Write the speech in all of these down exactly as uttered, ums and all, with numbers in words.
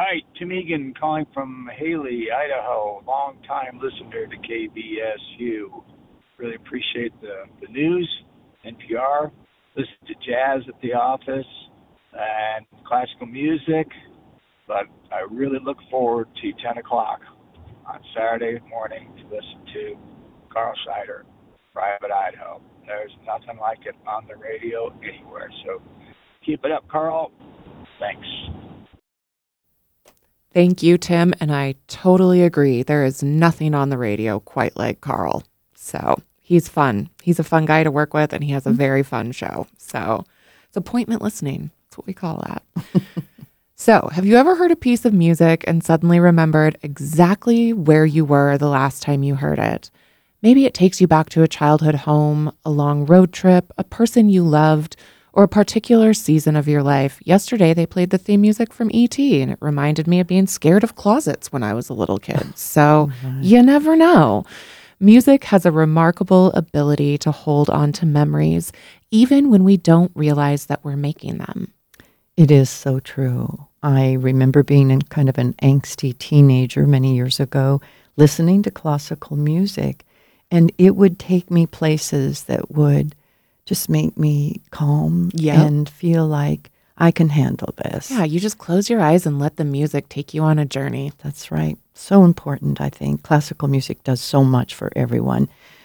right, Tim Egan calling from Haley, Idaho, long-time listener to K B S U. Really appreciate the, the news, N P R, listen to jazz at the office, and classical music, but I really look forward to ten o'clock on Saturday morning to listen to Carl Schneider, Private Idaho. There's nothing like it on the radio anywhere, so keep it up, Carl. Thanks. Thank you, Tim, and I totally agree. There is nothing on the radio quite like Carl. So he's fun. He's a fun guy to work with, and he has a very fun show. So it's appointment listening. That's what we call that. So have you ever heard a piece of music and suddenly remembered exactly where you were the last time you heard it? Maybe it takes you back to a childhood home, a long road trip, a person you loved, or a particular season of your life. Yesterday, they played the theme music from E T, and it reminded me of being scared of closets when I was a little kid. So mm-hmm. You never know. Music has a remarkable ability to hold on to memories, even when we don't realize that we're making them. It is so true. I remember being in kind of an angsty teenager many years ago, listening to classical music, and it would take me places that would just make me calm yep. and feel like I can handle this. Yeah, you just close your eyes and let the music take you on a journey. That's right. So important, I think. Classical music does so much for everyone.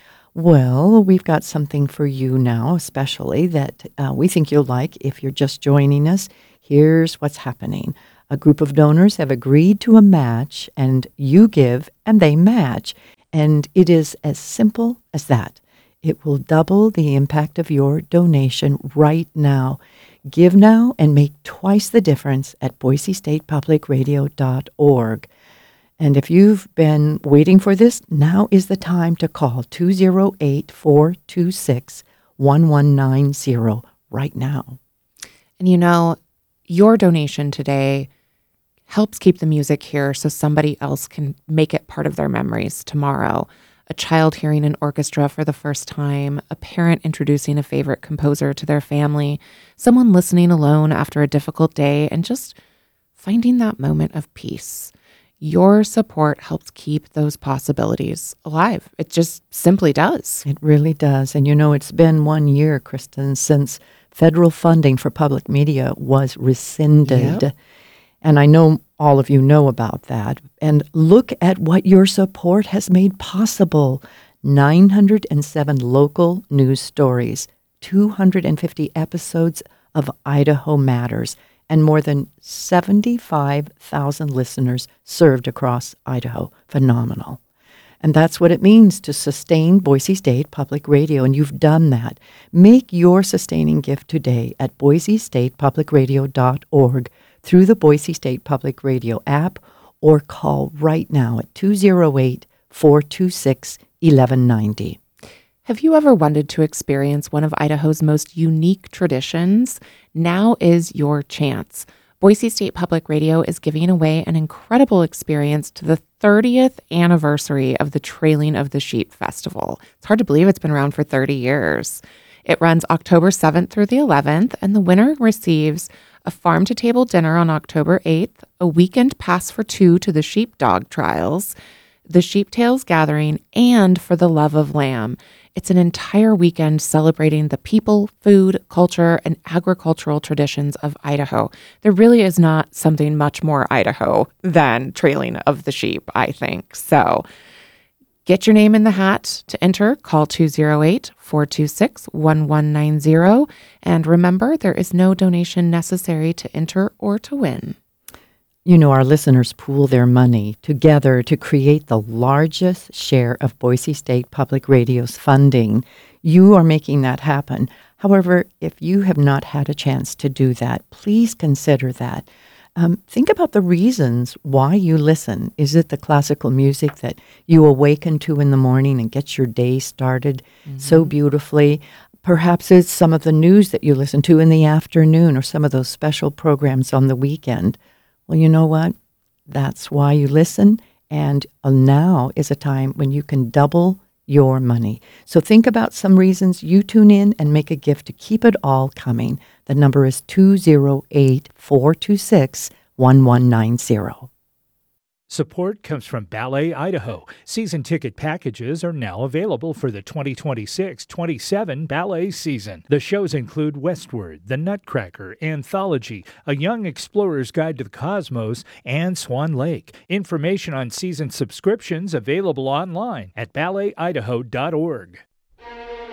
Well, we've got something for you now, especially that uh, we think you'll like if you're just joining us. Here's what's happening. A group of donors have agreed to a match, and you give and they match. And it is as simple as that. It will double the impact of your donation right now. Give now and make twice the difference at boise state public radio dot org. And if you've been waiting for this, now is the time to call two oh eight, four two six, one one nine zero right now. And you know, your donation today helps keep the music here so somebody else can make it part of their memories tomorrow. A child hearing an orchestra for the first time, a parent introducing a favorite composer to their family, someone listening alone after a difficult day, and just finding that moment of peace. Your support helps keep those possibilities alive. It just simply does. It really does. And you know, it's been one year, Kristen, since federal funding for public media was rescinded. Yep. And I know all of you know about that. And look at what your support has made possible. nine hundred seven local news stories, two hundred fifty episodes of Idaho Matters, and more than seventy-five thousand listeners served across Idaho. Phenomenal. And that's what it means to sustain Boise State Public Radio, and you've done that. Make your sustaining gift today at boise state public radio dot org through the Boise State Public Radio app, or call right now at two oh eight, four two six, one one nine zero. Have you ever wanted to experience one of Idaho's most unique traditions? Now is your chance. Boise State Public Radio is giving away an incredible experience to the thirtieth anniversary of the Trailing of the Sheep Festival. It's hard to believe it's been around for thirty years. It runs October seventh through the eleventh, and the winner receives a farm-to-table dinner on October eighth, a weekend pass for two to the sheepdog trials, the Sheeptails Gathering, and For the Love of Lamb. It's an entire weekend celebrating the people, food, culture, and agricultural traditions of Idaho. There really is not something much more Idaho than trailing of the sheep, I think. So get your name in the hat to enter. Call two oh eight, four two six, one one nine zero. And remember, there is no donation necessary to enter or to win. You know, our listeners pool their money together to create the largest share of Boise State Public Radio's funding. You are making that happen. However, if you have not had a chance to do that, please consider that. Um, think about the reasons why you listen. Is it the classical music that you awaken to in the morning and gets your day started mm-hmm. so beautifully? Perhaps it's some of the news that you listen to in the afternoon or some of those special programs on the weekend. Well, you know what? That's why you listen, and now is a time when you can double your money. So think about some reasons you tune in and make a gift to keep it all coming. The number is two oh eight, four two six, one one nine zero. Support comes from Ballet Idaho. Season ticket packages are now available for the twenty twenty-six twenty-seven ballet season. The shows include Westward, The Nutcracker, Anthology, A Young Explorer's Guide to the Cosmos, and Swan Lake. Information on season subscriptions available online at ballet idaho dot org.